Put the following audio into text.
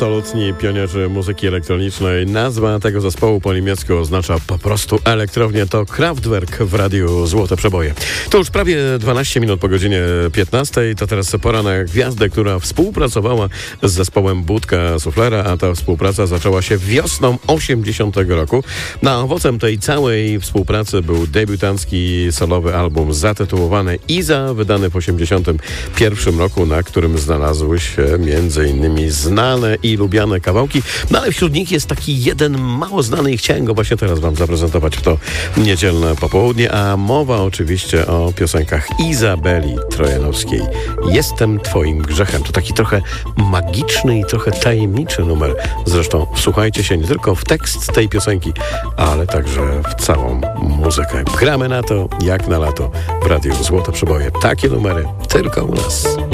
absolutni pionierzy muzyki elektronicznej. Nazwa tego zespołu po niemiecku oznacza po prostu elektrownię. To Kraftwerk w radiu Złote Przeboje. To już prawie 12 minut po godzinie 15. To teraz pora na gwiazdę, która współpracowała z zespołem Budka Suflera, a ta współpraca zaczęła się wiosną 80 roku. Na owocem tej całej współpracy był debiutancki solowy album zatytułowany Iza, wydany w 81 roku, na którym znalazły się m.in. znane i lubiane kawałki, no ale wśród nich jest taki jeden mało znany i chciałem go właśnie teraz wam zaprezentować w to niedzielne popołudnie, a mowa oczywiście o piosenkach Izabeli Trojanowskiej. Jestem twoim grzechem. To taki trochę magiczny i trochę tajemniczy numer. Zresztą wsłuchajcie się nie tylko w tekst tej piosenki, ale także w całą muzykę. Gramy na to jak na lato w radiu Złote Przeboje. Takie numery tylko u nas.